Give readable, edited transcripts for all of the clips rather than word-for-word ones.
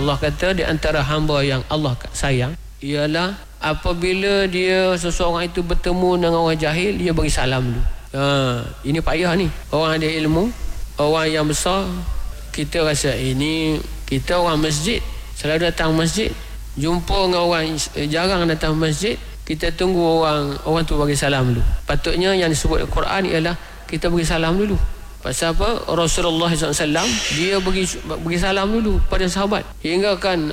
Allah kata di antara hamba yang Allah sayang ialah apabila dia seseorang itu bertemu dengan orang jahil, dia bagi salam dulu. Ini payah ni. Orang ada ilmu, orang yang besar, kita rasa ini kita orang masjid, selalu datang masjid, jumpa dengan orang jarang datang masjid, kita tunggu orang tu bagi salam dulu. Patutnya yang disebut Al-Quran ialah kita bagi salam dulu. Pasal apa? Rasulullah SAW dia bagi salam dulu pada sahabat. Hingga kan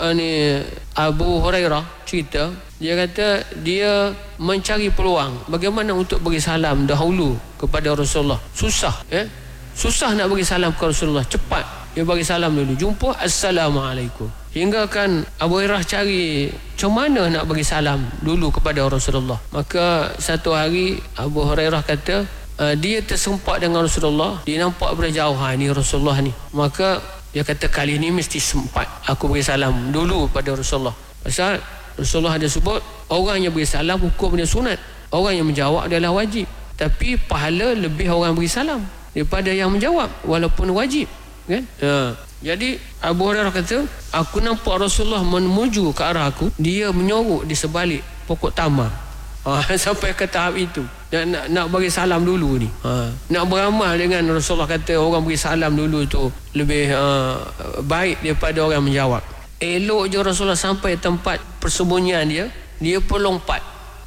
Abu Hurairah cerita, dia kata dia mencari peluang bagaimana untuk bagi salam dahulu kepada Rasulullah. Susah nak bagi salam kepada Rasulullah. Cepat dia bagi salam dulu, jumpa Assalamualaikum. Hingga kan Abu Hurairah cari macam mana nak bagi salam dulu kepada Rasulullah. Maka satu hari Abu Hurairah kata dia tersempat dengan Rasulullah, dia nampak berjauh ni Rasulullah ni. Maka dia kata kali ni mesti sempat aku bagi salam dulu pada Rasulullah. Pasal Rasulullah ada sebut orang yang beri salam hukum dia sunat, orang yang menjawab adalah wajib. Tapi pahala lebih orang beri salam daripada yang menjawab walaupun wajib, kan? Jadi Abu Hurairah kata aku nampak Rasulullah menuju ke arah aku, dia menyorok di sebalik pokok tamar. Sampai ke tahap itu nak bagi salam dulu ni. Nak beramal dengan Rasulullah kata orang beri salam dulu tu lebih baik daripada orang menjawab. Elok je Rasulullah sampai tempat persembunyian dia pun melompat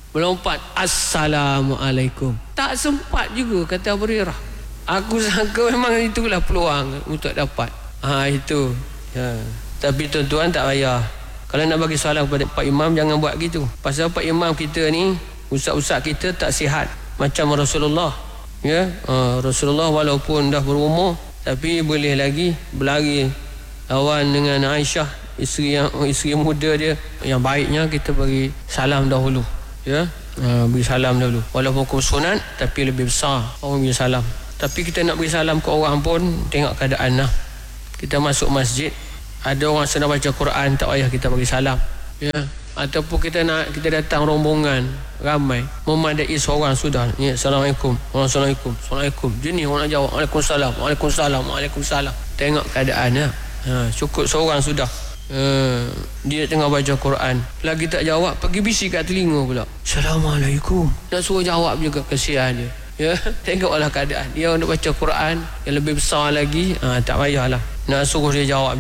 Assalamualaikum. Tak sempat juga, kata Abu Hurairah. Aku sangka memang itulah peluang untuk dapat. Itu. Tapi tuan-tuan tak payah. Kalau nak bagi salam kepada Pak Imam, jangan buat gitu. Pasal Pak Imam kita ni, ustaz-ustaz kita tak sihat macam Rasulullah. Rasulullah walaupun dah berumur, tapi boleh lagi berlari lawan dengan Aisyah, isteri muda dia. Yang baiknya kita bagi salam dahulu. Beri salam dahulu. Walaupun hukum sunat, tapi lebih besar orang beri salam. Tapi kita nak beri salam ke orang pun tengok keadaan lah. Kita masuk masjid, ada orang sedang baca Quran, tak payah kita bagi salam. Ataupun kita datang rombongan ramai, memadai seorang sudah. Assalamualaikum. Assalamualaikum. Jenis orang nak jawab Waalaikumsalam. Tengok keadaan. Cukup seorang sudah. Dia tengah baca Quran, lagi tak jawab, pergi bisik kat telinga pula. Assalamualaikum. Nak suruh jawab juga, kesian dia. Tengoklah keadaan. Dia nak baca Quran yang lebih besar lagi, tak payahlah nak suruh dia jawab.